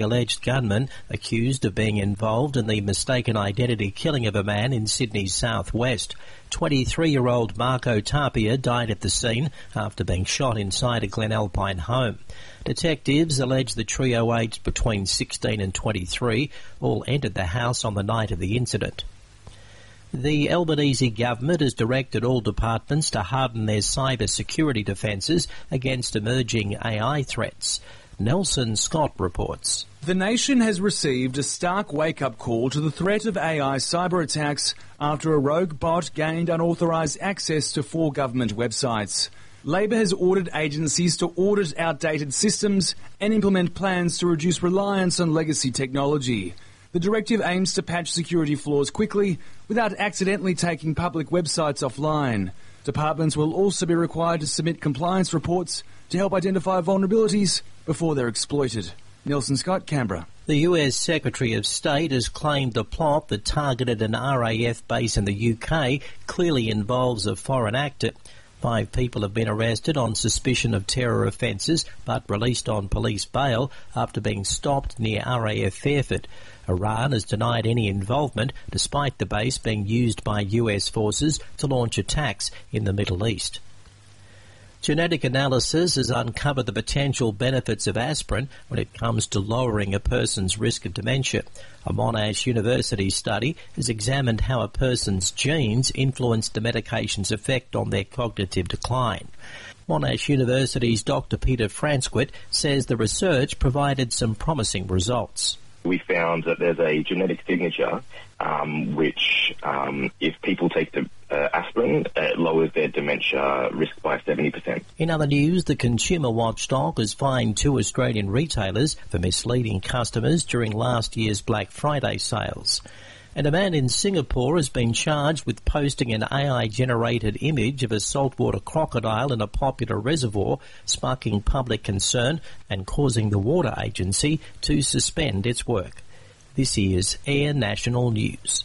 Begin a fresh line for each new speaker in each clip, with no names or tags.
Alleged gunman accused of being involved in the mistaken identity killing of a man in Sydney's southwest. 23-year-old Marco Tapia died at the scene after being shot inside a Glenalpine home. Detectives allege the trio aged between 16 and 23 all entered the house on the night of the incident. The Albanese government has directed all departments to harden their cyber security defences against emerging AI threats. Nelson Scott reports.
The nation has received a stark wake-up call to the threat of AI cyber attacks after a rogue bot gained unauthorised access to 4 government websites. Labor has ordered agencies to audit outdated systems and implement plans to reduce reliance on legacy technology. The directive aims to patch security flaws quickly without accidentally taking public websites offline. Departments will also be required to submit compliance reports to help identify vulnerabilities before they're exploited. Nelson Scott, Canberra.
The US Secretary of State has claimed the plot that targeted an RAF base in the UK clearly involves a foreign actor. 5 people have been arrested on suspicion of terror offences but released on police bail after being stopped near RAF Fairford. Iran has denied any involvement despite the base being used by US forces to launch attacks in the Middle East. Genetic analysis has uncovered the potential benefits of aspirin when it comes to lowering a person's risk of dementia. A Monash University study has examined how a person's genes influence the medication's effect on their cognitive decline. Monash University's Dr. Peter Franskwitt says the research provided some promising results.
We found that there's a genetic signature which, if people take the aspirin, it lowers their dementia risk by 70%.
In other news, the consumer watchdog has fined 2 Australian retailers for misleading customers during last year's Black Friday sales. And a man in Singapore has been charged with posting an AI-generated image of a saltwater crocodile in a popular reservoir, sparking public concern and causing the Water Agency to suspend its work. This is Air National News.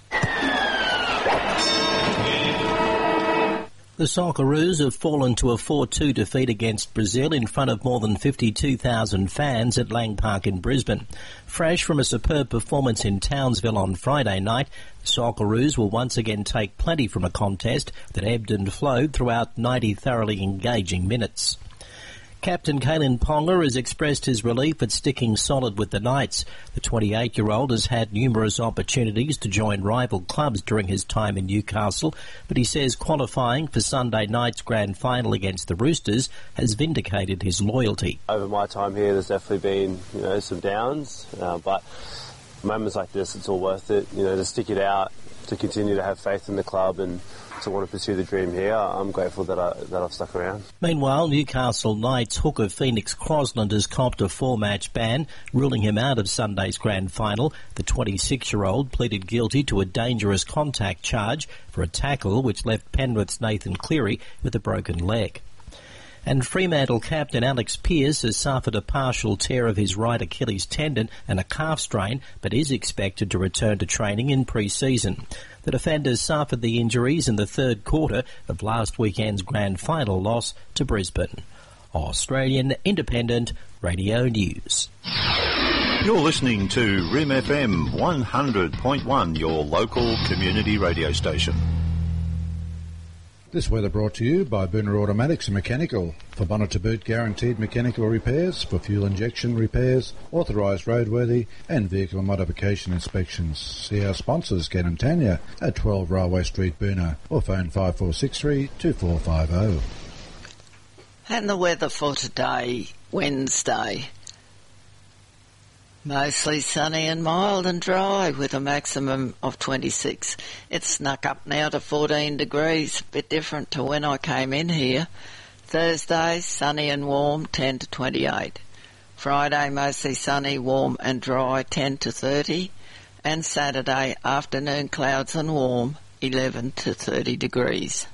The Socceroos have fallen to a 4-2 defeat against Brazil in front of more than 52,000 fans at Lang Park in Brisbane. Fresh from a superb performance in Townsville on Friday night, the Socceroos will once again take plenty from a contest that ebbed and flowed throughout 90 thoroughly engaging minutes. Captain Kalen Ponga has expressed his relief at sticking solid with the Knights. The 28-year-old has had numerous opportunities to join rival clubs during his time in Newcastle, but he says qualifying for Sunday night's grand final against the Roosters has vindicated his loyalty.
Over my time here, there's definitely been, some downs, but moments like this, it's all worth it, to stick it out, to continue to have faith in the club and to want to pursue the dream here. I'm grateful that I've stuck around.
Meanwhile, Newcastle Knights hooker Phoenix Crosland has copped a 4-match ban, ruling him out of Sunday's grand final. The 26-year-old pleaded guilty to a dangerous contact charge for a tackle which left Penrith's Nathan Cleary with a broken leg. And Fremantle captain Alex Pearce has suffered a partial tear of his right Achilles tendon and a calf strain, but is expected to return to training in pre-season. The defender suffered the injuries in the third quarter of last weekend's grand final loss to Brisbane. Australian Independent Radio News.
You're listening to RIM FM 100.1, your local community radio station.
This weather brought to you by Booner Automatics and Mechanical. For bonnet to boot guaranteed mechanical repairs, for fuel injection repairs, authorised roadworthy and vehicle modification inspections. See our sponsors, Ken and Tanya, at 12 Railway Street, Booner, or phone 5463 2450.
And the weather for today, Wednesday. Mostly sunny and mild and dry with a maximum of 26. It's snuck up now to 14 degrees, a bit different to when I came in here. Thursday, sunny and warm, 10 to 28. Friday, mostly sunny, warm and dry, 10 to 30. And Saturday, afternoon clouds and warm, 11 to 30 degrees.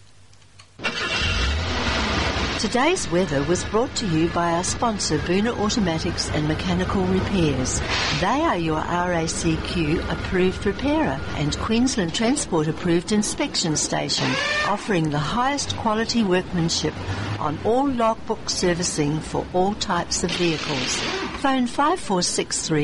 Today's weather was brought to you by our sponsor, Booner Automatics and Mechanical Repairs. They are your RACQ approved repairer and Queensland Transport approved inspection station, offering the highest quality workmanship on all logbook servicing for all types of vehicles. Phone 5463